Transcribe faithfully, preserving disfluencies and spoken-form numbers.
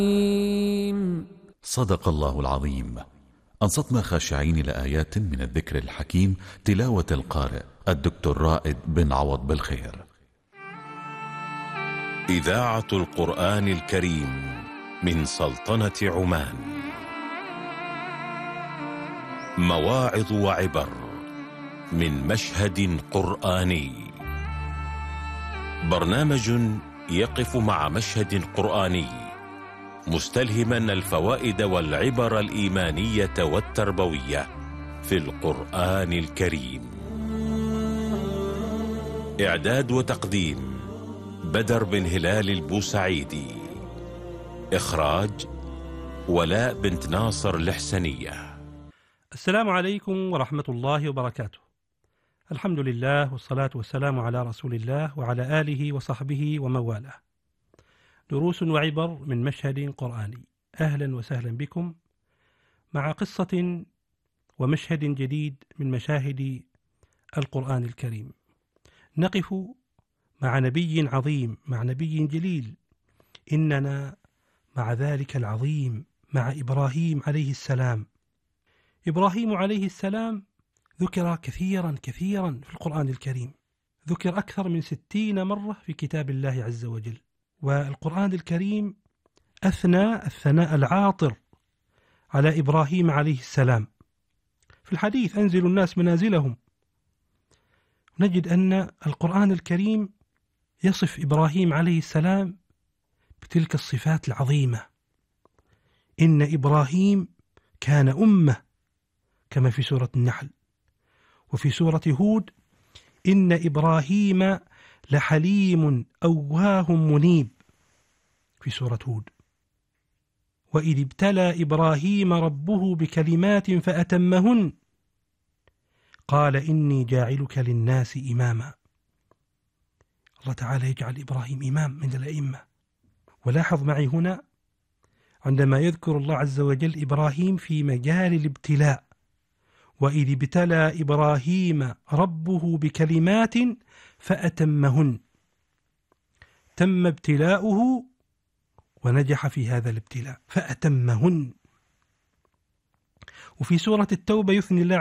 صدق الله العظيم. أنصتنا خاشعين لآيات من الذكر الحكيم، تلاوة القارئ الدكتور رائد بن عوض بالخير. إذاعة القرآن الكريم من سلطنة عمان، مواعظ وعبر من مشهد قرآني، برنامج يقف مع مشهد قرآني مستلهما الفوائد والعبر الإيمانية والتربوية في القرآن الكريم. إعداد وتقديم بدر بن هلال البوسعيدي، إخراج ولاء بنت ناصر الحسنية. السلام عليكم ورحمة الله وبركاته. الحمد لله والصلاة والسلام على رسول الله وعلى آله وصحبه ومن والاه. دروس وعبر من مشهد قرآني. أهلا وسهلا بكم مع قصة ومشهد جديد من مشاهد القرآن الكريم. نقف مع نبي عظيم، مع نبي جليل، إننا مع ذلك العظيم، مع إبراهيم عليه السلام. إبراهيم عليه السلام ذكر كثيرا كثيرا في القرآن الكريم، ذكر أكثر من ستين مرة في كتاب الله عز وجل، والقرآن الكريم أثنى الثناء العاطر على إبراهيم عليه السلام. في الحديث أنزل الناس منازلهم، نجد أن القرآن الكريم يصف إبراهيم عليه السلام بتلك الصفات العظيمة. إن إبراهيم كان أمة، كما في سورة النحل، وفي سورة هود إن إبراهيم لحليم أواه منيب في سورة هود. وإذ ابتلى إبراهيم ربه بكلمات فأتمهن قال إني جاعلك للناس إماما. الله تعالى يجعل إبراهيم إمام من الأئمة. ولاحظ معي هنا عندما يذكر الله عز وجل إبراهيم في مجال الابتلاء، وإذ ابتلى إبراهيم ربه بكلمات فأتمهن، تم ابتلاؤه ونجح في هذا الابتلاء فأتمهن. وفي سورة التوبة يثني الله